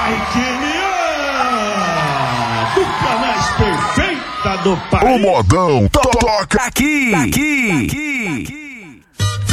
Dupla mais perfeita do país. O modão toca aqui.